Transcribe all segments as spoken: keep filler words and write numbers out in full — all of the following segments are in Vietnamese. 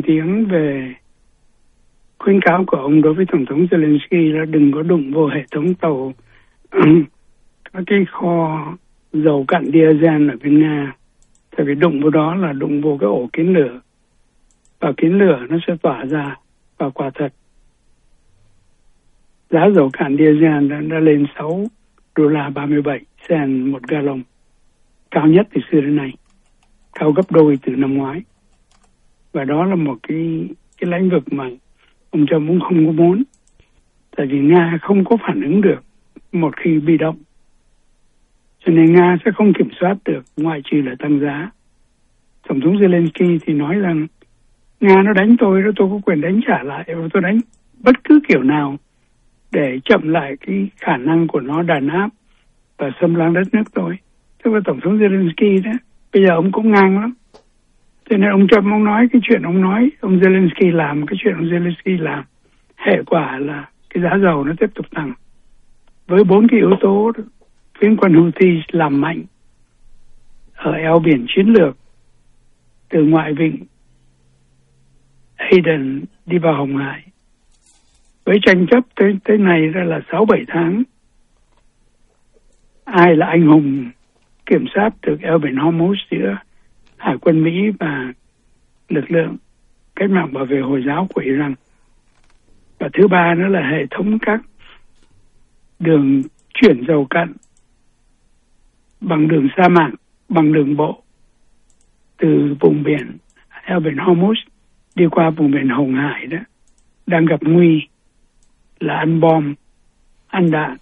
tiếng về khuyến cáo của ông đối với Tổng thống Zelensky là đừng có đụng vô hệ thống tàu các cái kho dầu cặn diesel ở bên Nga. Tại vì đụng vô đó là đụng vô cái ổ kiến lửa. Và kiến lửa nó sẽ tỏa ra. Và quả thật, giá dầu cặn diesel đã, đã lên sáu đô la ba mươi bảy cent một gallon. Cao nhất từ xưa đến nay. Cao gấp đôi từ năm ngoái. Và đó là một cái, cái lĩnh vực mà ông Trump cũng không có muốn. Tại vì Nga không có phản ứng được một khi bị động. Cho nên Nga sẽ không kiểm soát được ngoại trừ là tăng giá. Tổng thống Zelensky thì nói rằng Nga nó đánh tôi, đó tôi có quyền đánh trả lại. Và tôi đánh bất cứ kiểu nào để chậm lại cái khả năng của nó đàn áp và xâm lăng đất nước tôi. Thế mà Tổng thống Zelensky đó, bây giờ ông cũng ngang lắm. Cho nên ông Trump ông nói cái chuyện ông nói, ông Zelensky làm cái chuyện ông Zelensky làm. Hệ quả là cái giá dầu nó tiếp tục tăng. Với bốn cái yếu tố phiến quân Houthi làm mạnh ở eo biển chiến lược từ ngoại vịnh Aden đi vào Hồng Hải. Với tranh chấp tới, tới này ra là sáu bảy tháng. Ai là anh hùng kiểm soát được eo biển Hormuz giữa Hải quân Mỹ và lực lượng cách mạng bảo vệ Hồi giáo của Iran. Và thứ ba nữa là hệ thống các đường chuyển dầu cặn bằng đường sa mạc, bằng đường bộ từ vùng biển eo biển Hormuz đi qua vùng biển Hồng Hải đó đang gặp nguy là ăn bom, ăn đạn.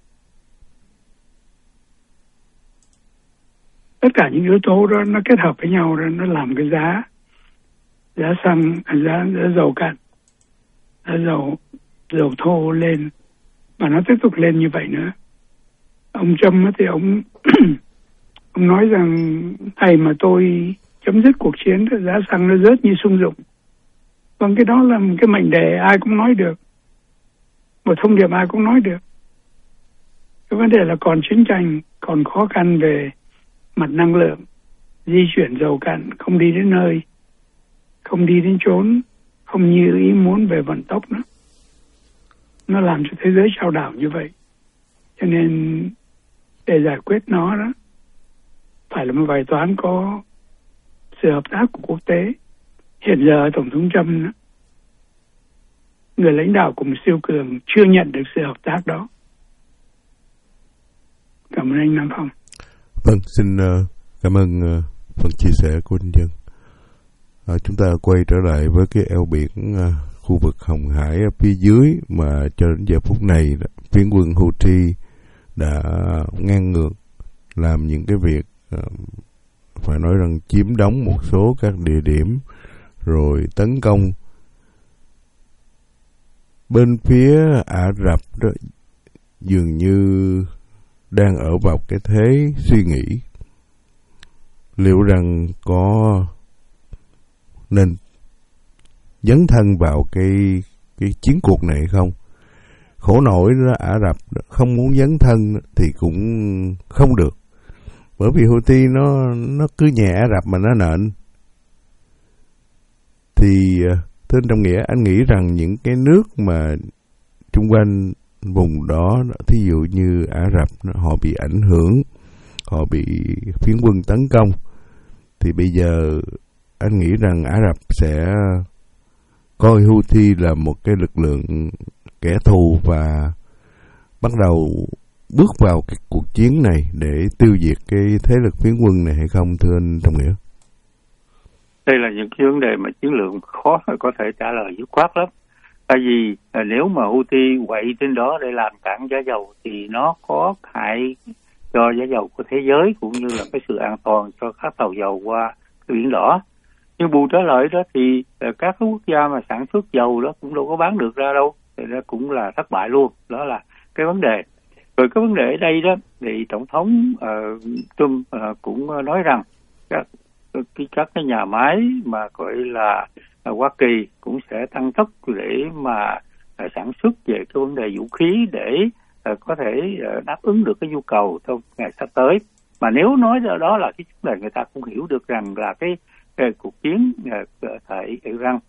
Tất cả những yếu tố đó nó kết hợp với nhau đó, nó làm cái giá giá xăng, giá, giá dầu cặn, giá dầu dầu thô lên, và nó tiếp tục lên như vậy nữa. Ông Trump thì ông ông nói rằng ngày mà tôi chấm dứt cuộc chiến, giá xăng nó rớt như sung dụng. Vâng, cái đó là một cái mệnh đề ai cũng nói được, một thông điệp ai cũng nói được. Cái vấn đề là còn chiến tranh, còn khó khăn về mặt năng lượng, di chuyển dầu cặn, không đi đến nơi, không đi đến chốn, không như ý muốn về vận tốc nữa. Nó làm cho thế giới chao đảo như vậy. Cho nên để giải quyết nó đó, phải là một bài toán có sự hợp tác của quốc tế. Hiện giờ Tổng thống Trump đó, người lãnh đạo của một siêu cường chưa nhận được sự hợp tác đó. Cảm ơn anh Nam Phong. Vâng, xin uh, cảm ơn uh, phần chia sẻ của anh Dân. Uh, chúng ta quay trở lại với cái eo biển uh, khu vực Hồng Hải ở phía dưới mà cho đến giờ phút này phiến quân Houthi đã ngang ngược làm những cái việc uh, phải nói rằng chiếm đóng một số các địa điểm rồi tấn công. Bên phía Ả Rập đó dường như đang ở vào cái thế suy nghĩ liệu rằng có nên dấn thân vào cái cái chiến cuộc này không. Khổ nổi đó, Ả Rập không muốn dấn thân thì cũng không được, bởi vì Houthi nó nó cứ nhẹ Ả Rập mà nó nện. Thì thưa anh Trọng Nghĩa, anh nghĩ rằng những cái nước mà chung quanh vùng đó, thí dụ như Ả Rập, họ bị ảnh hưởng, họ bị phiến quân tấn công, thì bây giờ anh nghĩ rằng Ả Rập sẽ coi Houthi là một cái lực lượng kẻ thù và bắt đầu bước vào cái cuộc chiến này để tiêu diệt cái thế lực phiến quân này hay không, thưa anh Trọng Nghĩa? Đây là những cái vấn đề mà chiến lược khó có thể trả lời dứt khoát lắm. Tại vì à, nếu mà Houthi quậy trên đó để làm cản giá dầu thì nó có hại cho giá dầu của thế giới cũng như là cái sự an toàn cho các tàu dầu qua cái biển đỏ. Nhưng bù trở lại đó thì à, các cái quốc gia mà sản xuất dầu đó cũng đâu có bán được ra đâu, thì nó cũng là thất bại luôn. Đó là cái vấn đề. Rồi cái vấn đề ở đây đó thì Tổng thống uh, Trump uh, cũng nói rằng các các cái nhà máy mà gọi là uh, Hoa Kỳ cũng sẽ tăng tốc để mà uh, sản xuất về cái vấn đề vũ khí để uh, có thể uh, đáp ứng được cái nhu cầu trong ngày sắp tới. Mà nếu nói đó, đó là cái vấn đề, người ta cũng hiểu được rằng là cái, cái cuộc chiến uh, tại Iran